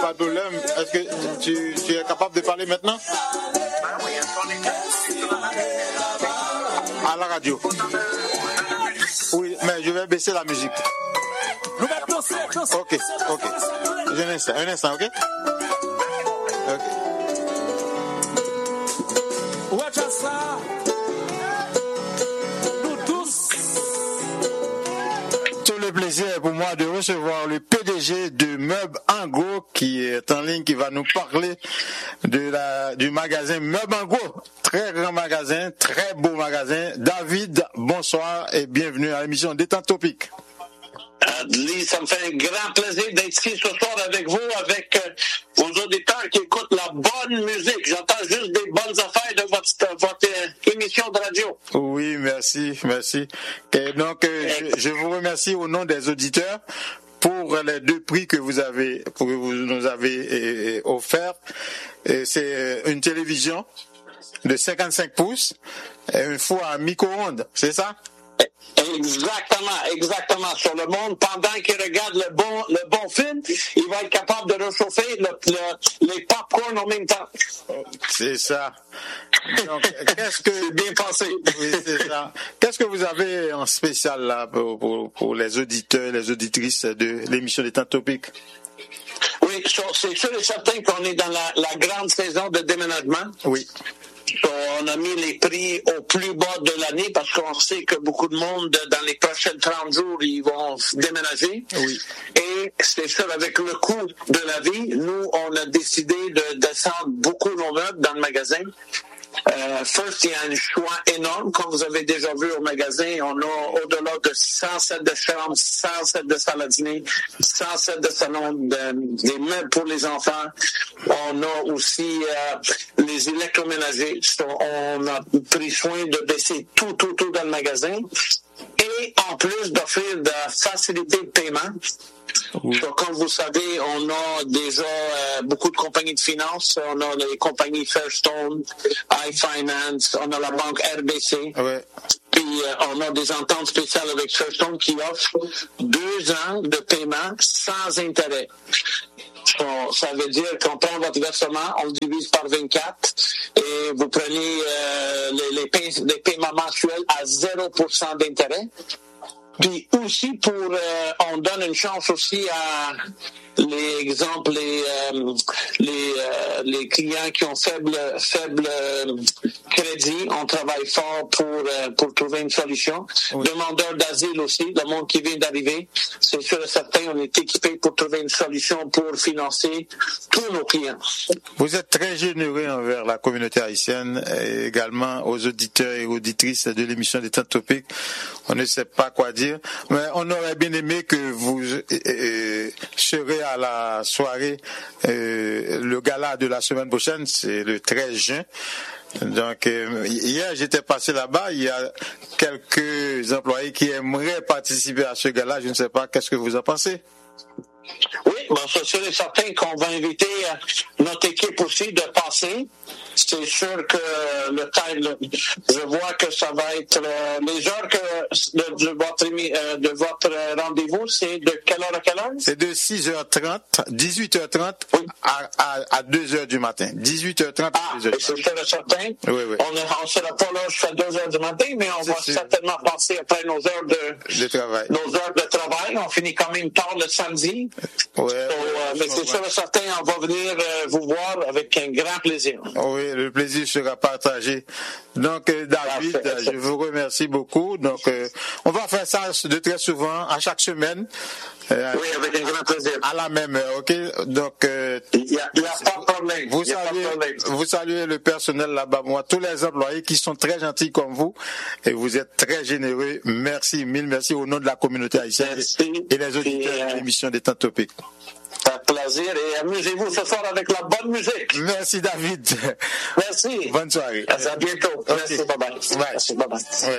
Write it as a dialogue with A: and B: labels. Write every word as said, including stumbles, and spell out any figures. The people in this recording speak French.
A: Pas de problème. Est-ce que tu, tu es capable de parler maintenant? À la radio. Oui, mais je vais baisser la musique. Ok, ok. Un instant, un instant, ok? Ok. Tout le plaisir pour moi de recevoir le P D G de Meubles En Gros qui est en ligne, qui va nous parler de la, du magasin Meubles En Gros. Très grand magasin, très beau magasin. David, bonsoir et bienvenue à l'émission Détente Topique.
B: Lee, ça me fait un grand plaisir d'être ici ce soir avec vous, avec euh, vos auditeurs qui écoutent la bonne musique. J'entends juste des bonnes affaires de votre, votre euh, émission de radio.
A: Oui, merci, merci. Et donc, euh, je, je vous remercie au nom des auditeurs pour les deux prix que vous avez, que vous nous avez euh, offerts. Et c'est une télévision de cinquante-cinq pouces et un four à micro-ondes, c'est ça?
B: Exactement, exactement. Sur le monde, pendant qu'il regarde le bon, le bon film, il va être capable de réchauffer le, le, les popcorn en même temps.
A: C'est ça. Donc, qu'est-ce que
B: c'est bien pensé.
A: Oui, c'est ça. Qu'est-ce que vous avez en spécial là pour, pour, pour les auditeurs, les auditrices de l'émission Détente Topique?
B: Oui, c'est sûr et certain qu'on est dans la, la grande saison de déménagement.
A: Oui.
B: On a mis les prix au plus bas de l'année parce qu'on sait que beaucoup de monde, dans les prochains trente jours, ils vont déménager.
A: Oui.
B: Et c'est sûr, avec le coût de la vie, nous, on a décidé de descendre beaucoup nos meubles dans le magasin. Euh, first, il y a un choix énorme. Comme vous avez déjà vu au magasin, on a au-delà de cent sets de chambre, cent sets de salle à dîner, cent sets de salon, de, des meubles pour les enfants. On a aussi euh, les électroménagers. On a pris soin de baisser tout, tout, tout dans le magasin. Et en plus d'offrir de facilité de paiement. Oui. Donc, comme vous savez, on a déjà euh, beaucoup de compagnies de finances. On a les compagnies Fairstone, iFinance, on a la banque R B C.
A: Oui.
B: Puis, euh, on a des ententes spéciales avec Fairstone qui offrent deux ans de paiement sans intérêt. So, ça veut dire qu'on prend votre versement, on le divise par vingt-quatre et vous prenez euh, les, les, paies, les paiements mensuels à zéro pour cent d'intérêt. Puis aussi pour, euh, on donne une chance aussi à les exemples, les euh, les, euh, les clients qui ont faible faible euh, crédit, on travaille fort pour euh, pour trouver une solution. Oui. Demandeurs d'asile aussi, le monde qui vient d'arriver, c'est sûr et certain, on est équipé pour trouver une solution pour financer tous nos clients.
A: Vous êtes très généreux envers la communauté haïtienne et également aux auditeurs et auditrices de l'émission Détente Topique. On ne sait pas quoi dire, mais on aurait bien aimé que vous euh, euh, serez à la soirée, euh, le gala de la semaine prochaine, c'est le treize juin. Donc, euh, hier, j'étais passé là-bas, il y a quelques employés qui aimeraient participer à ce gala. Je ne sais pas, qu'est-ce que vous en pensez?
B: Oui, bon, c'est sûr et certain qu'on va inviter notre équipe aussi de passer. C'est sûr que le time, je vois que ça va être euh, les heures que de, de votre euh, de votre rendez-vous, c'est de quelle heure à quelle heure?
A: C'est de six heures trente, dix-huit heures trente oui. à, à, à deux heures du matin. dix-huit heures trente
B: ah, à deux heures. C'est sûr et certain.
A: Oui, oui.
B: On ne sera pas là jusqu'à deux heures du matin, mais on c'est va sûr. certainement passer après nos heures de,
A: de travail.
B: Nos heures de travail. On finit quand même tard le samedi.
A: Ouais,
B: so, euh, mais c'est sûr et certain, on va venir euh, vous voir avec un grand plaisir.
A: Oui, le plaisir sera partagé. Donc, euh, David, ah, je vous remercie beaucoup. Donc, euh, on va faire ça de très souvent, à chaque semaine.
B: Euh, oui, avec un grand plaisir.
A: À la même heure, ok? Donc, euh,
B: il n'y a, a pas de problème.
A: Vous saluez, vous saluez le personnel là-bas, moi, tous les employés qui sont très gentils comme vous, et vous êtes très généreux. Merci, mille merci au nom de la communauté haïtienne merci. Et les auditeurs et, euh, de l'émission Détente Topique.
B: Un plaisir et amusez-vous ce soir avec la bonne musique.
A: Merci David.
B: Merci.
A: Bonne soirée.
B: À bientôt.
A: Okay.
B: Merci, bye bye.
A: Ouais.
B: Merci, bye bye.
A: Ouais.